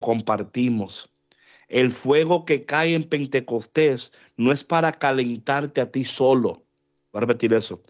compartimos. El fuego que cae en Pentecostés no es para calentarte a ti solo. Voy a repetir eso.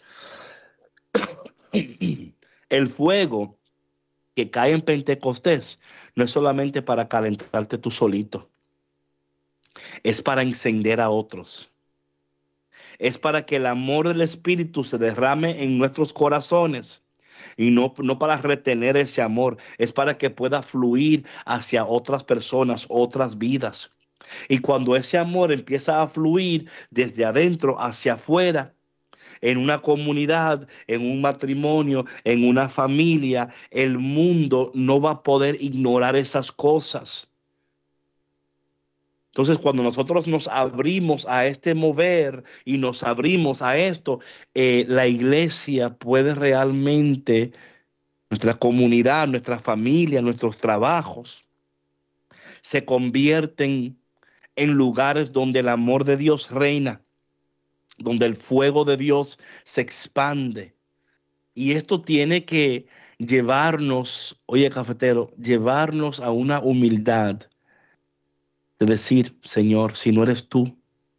El fuego que cae en Pentecostés no es solamente para calentarte tú solito, es para encender a otros. Es para que el amor del Espíritu se derrame en nuestros corazones. Y no para retener ese amor, es para que pueda fluir hacia otras personas, otras vidas. Y cuando ese amor empieza a fluir desde adentro hacia afuera, en una comunidad, en un matrimonio, en una familia, el mundo no va a poder ignorar esas cosas. Entonces, cuando nosotros nos abrimos a este mover y nos abrimos a esto, la iglesia puede realmente, nuestra comunidad, nuestra familia, nuestros trabajos, se convierten en lugares donde el amor de Dios reina, donde el fuego de Dios se expande. Y esto tiene que llevarnos, oye cafetero, llevarnos a una humildad de decir, Señor, si no eres tú,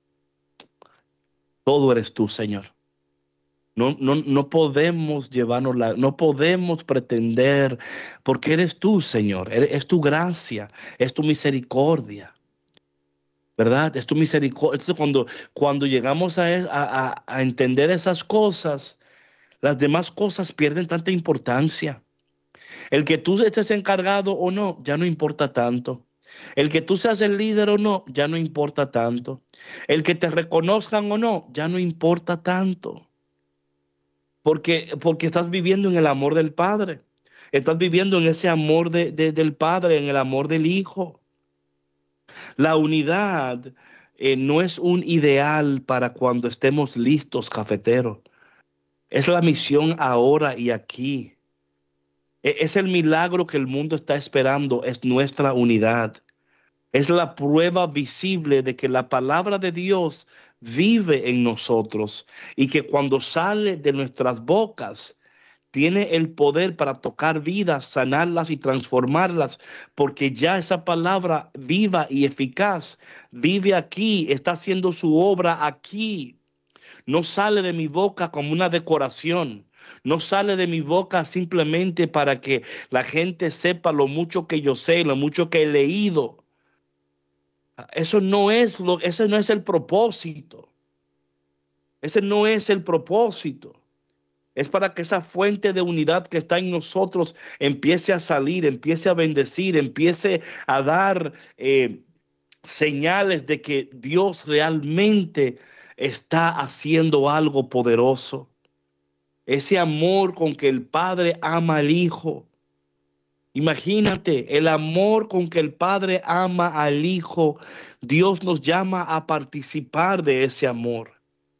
todo eres tú, Señor. No podemos llevarnos no podemos pretender, porque eres tú, Señor, es tu gracia, es tu misericordia, ¿verdad? Es tu misericordia. Entonces, cuando llegamos a entender esas cosas, las demás cosas pierden tanta importancia. El que tú estés encargado o no, ya no importa tanto. El que tú seas el líder o no, ya no importa tanto. El que te reconozcan o no, ya no importa tanto. Porque estás viviendo en el amor del Padre. Estás viviendo en ese amor del Padre, en el amor del Hijo. La unidad no es un ideal para cuando estemos listos, cafetero. Es la misión ahora y aquí. Es el milagro que el mundo está esperando, es nuestra unidad. Es la prueba visible de que la palabra de Dios vive en nosotros y que cuando sale de nuestras bocas tiene el poder para tocar vidas, sanarlas y transformarlas, porque ya esa palabra viva y eficaz vive aquí, está haciendo su obra aquí. No sale de mi boca como una decoración. No sale de mi boca simplemente para que la gente sepa lo mucho que yo sé, lo mucho que he leído. Ese no es el propósito. Ese no es el propósito. Es para que esa fuente de unidad que está en nosotros empiece a salir, empiece a bendecir, empiece a dar señales de que Dios realmente está haciendo algo poderoso. Ese amor con que el Padre ama al Hijo. Imagínate el amor con que el Padre ama al Hijo. Dios nos llama a participar de ese amor.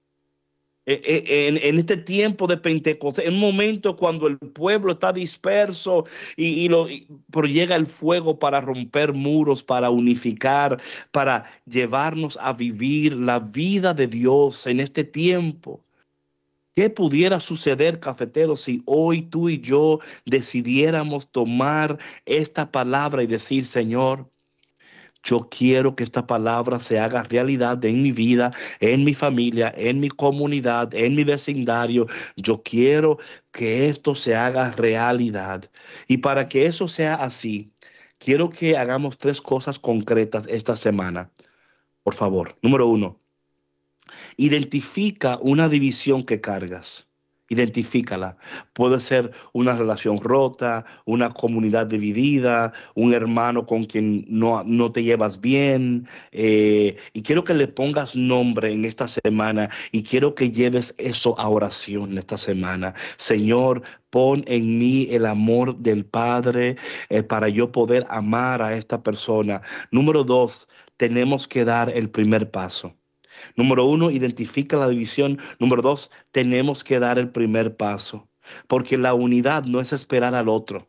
En este tiempo de Pentecostés, en un momento cuando el pueblo está disperso pero llega el fuego para romper muros, para unificar, para llevarnos a vivir la vida de Dios en este tiempo. ¿Qué pudiera suceder, cafetero, si hoy tú y yo decidiéramos tomar esta palabra y decir, Señor, yo quiero que esta palabra se haga realidad en mi vida, en mi familia, en mi comunidad, en mi vecindario? Yo quiero que esto se haga realidad. Y para que eso sea así, quiero que hagamos tres cosas concretas esta semana. Por favor. Número uno, identifica una división que cargas. Identifícala. Puede ser una relación rota, una comunidad dividida, un hermano con quien no te llevas bien. Y quiero que le pongas nombre en esta semana y quiero que lleves eso a oración esta semana. Señor, pon en mí el amor del Padre para yo poder amar a esta persona. Número dos, tenemos que dar el primer paso. Número uno, identifica la división. Número dos, tenemos que dar el primer paso, porque la unidad no es esperar al otro.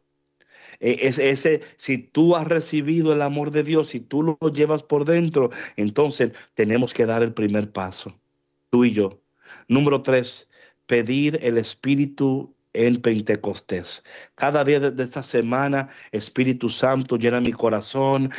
Si tú has recibido el amor de Dios, si tú lo llevas por dentro, entonces tenemos que dar el primer paso, tú y yo. Número tres, pedir el Espíritu en Pentecostés. Cada día de esta semana, Espíritu Santo, llena mi corazón.